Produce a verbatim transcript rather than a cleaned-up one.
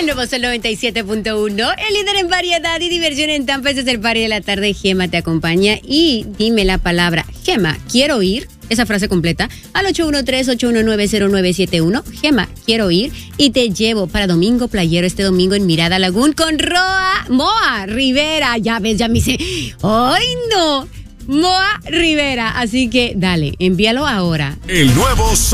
El nuevo Sol noventa y siete punto uno, el líder en variedad y diversión en Tampa. Este es el party de la tarde. Gema te acompaña y dime la palabra Gema, quiero ir, esa frase completa, al ocho uno tres, ocho uno nueve, cero nueve siete uno. Gema, quiero ir y te llevo para Domingo Playero este domingo en Mirada Lagoon con Roa, Moa Rivera. Ya ves, ya me dice, ¡ay no! Moa Rivera. Así que dale, envíalo ahora. El nuevo Sol